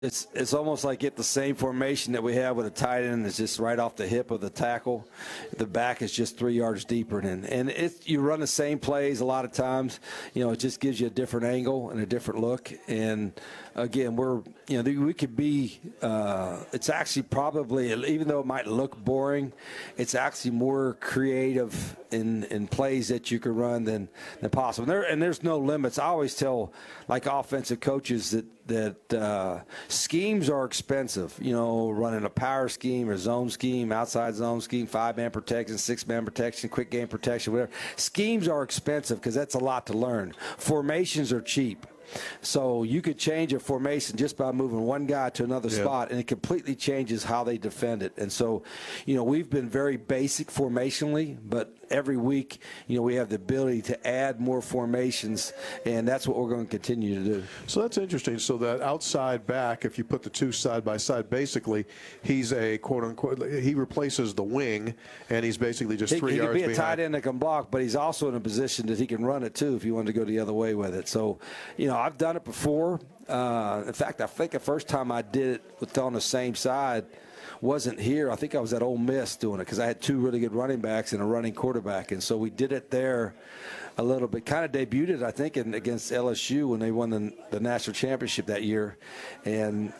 It's almost like get the same formation that we have with a tight end. It's just right off the hip of the tackle. The back is just 3 yards deeper, and you run the same plays a lot of times. It just gives you a different angle and a different look. And again, we could be. It's actually probably, even though it might look boring, it's actually more creative in plays that you can run than possible. And there's no limits. I always tell like offensive coaches that schemes are expensive. Running a power scheme or zone scheme, outside zone scheme, 5-man protection, 6-man protection, quick game protection, whatever. Schemes are expensive because that's a lot to learn. Formations are cheap. So you could change a formation just by moving one guy to another spot, and it completely changes how they defend it. And so, we've been very basic formationally, but every week, we have the ability to add more formations, and that's what we're going to continue to do. So that's interesting. So that outside back, if you put the two side by side, basically he's a quote-unquote, he replaces the wing, and he's basically just 3 yards behind. He can be a tight end that can block, but he's also in a position that he can run it too if you want to go the other way with it. So, I've done it before. In fact, I think the first time I did it on the same side wasn't here. I think I was at Ole Miss doing it because I had two really good running backs and a running quarterback. And so we did it there a little bit. Kind of debuted, I think, against LSU when they won the national championship that year. And,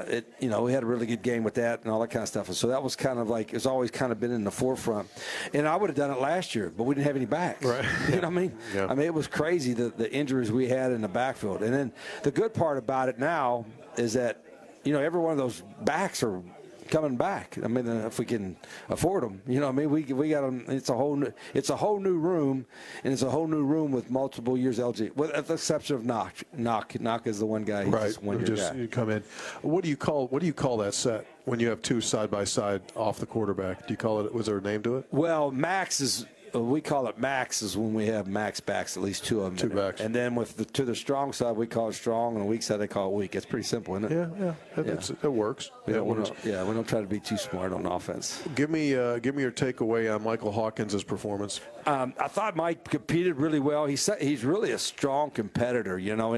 we had a really good game with that and all that kind of stuff. And so that was kind of like, it's always kind of been in the forefront. And I would have done it last year, but we didn't have any backs. Right. You know what I mean? Yeah. I mean, it was crazy, the injuries we had in the backfield. And then the good part about it now is that, every one of those backs are coming back. I mean, if we can afford them, we got them. It's a whole new room, and it's a whole new room with multiple years LG, with the exception of Knock. Knock is the one guy. He's right. You come in. What do you call that set when you have two side by side off the quarterback? Do you call it? Was there a name to it? Well, Max is. We call it max is when we have max backs, at least two of them. Two backs. And then to the strong side, we call it strong, and the weak side, they call it weak. It's pretty simple, isn't it? Yeah. It works. We don't try to be too smart on offense. Give me your takeaway on Michael Hawkins' performance. I thought Mike competed really well. He's really a strong competitor,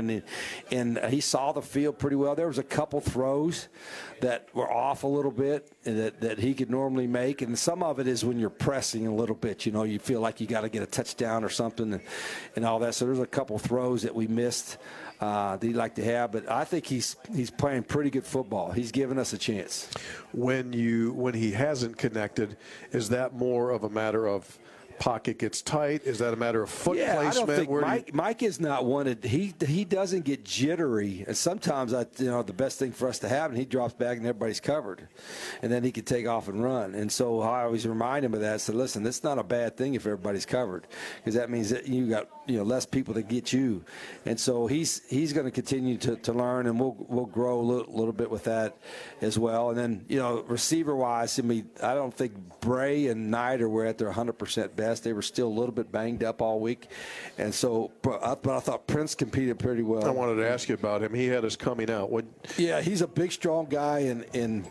and he saw the field pretty well. There was a couple throws that were off a little bit that he could normally make, and some of it is when you're pressing a little bit. You feel like you got to get a touchdown or something and all that. So there's a couple throws that we missed that he'd like to have, but I think he's playing pretty good football. He's given us a chance. When he hasn't connected, is that more of a matter of pocket gets tight? Is that a matter of foot placement? I don't think Mike is not wanted. He doesn't get jittery, and sometimes the best thing for us to have, and he drops back and everybody's covered, and then he can take off and run. And so I always remind him of that. So listen, that's not a bad thing if everybody's covered, because that means that you got less people to get you. And so he's going to continue to learn, and we'll grow a little bit with that as well. And then receiver wise, I don't think Bray and Snyder were at their 100% best. They were still a little bit banged up all week. And so, but I thought Prince competed pretty well. I wanted to ask you about him. He had us coming out. Yeah, he's a big, strong guy, and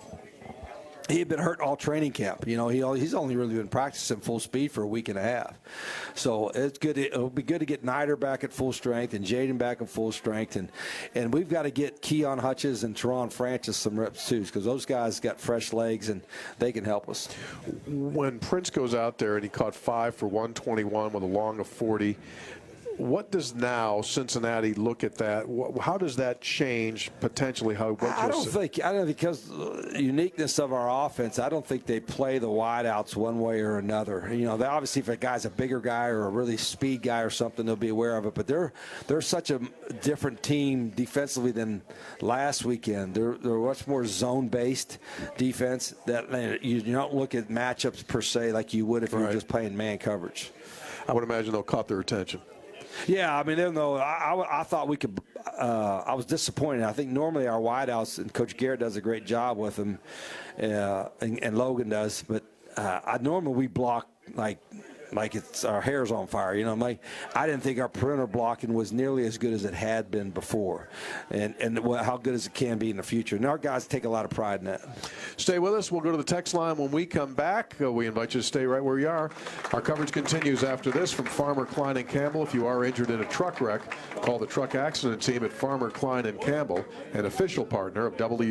he had been hurt all training camp. He's only really been practicing full speed for a week and a half. So it's good. It'll be good to get Snyder back at full strength and Jaden back at full strength. And we've got to get Keon Hutchins and Teron Francis some reps too, because those guys got fresh legs and they can help us. When Prince goes out there and he caught 5 for 121 with a long of 40, what does now Cincinnati look at that? How does that change potentially? I don't think because the uniqueness of our offense, I don't think they play the wideouts one way or another. They obviously, if a guy's a bigger guy or a really speed guy or something, they'll be aware of it. But they're such a different team defensively than last weekend. They're much more zone-based defense that you don't look at matchups per se like you would if you were just playing man coverage. I would imagine they'll caught their attention. Yeah, I mean, I thought we could. I was disappointed. I think normally our wideouts, and Coach Garrett does a great job with them, and Logan does. But normally we block like like it's our hair's on fire. You know, like I didn't think our perimeter blocking was nearly as good as it had been before, and how good as it can be in the future. And our guys take a lot of pride in that. Stay with us. We'll go to the text line when we come back. We invite you to stay right where you are. Our coverage continues after this from Farmer, Klein, and Campbell. If you are injured in a truck wreck, call the truck accident team at Farmer, Klein, and Campbell, an official partner of